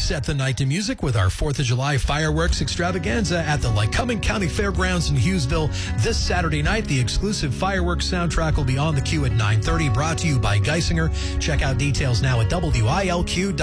set the night to music with our 4th of July fireworks extravaganza at the Lycoming County Fairgrounds in Hughesville this Saturday night. The exclusive fireworks soundtrack will be on the queue at 9:30, brought to you by Geisinger. Check out details now at WILQ.com.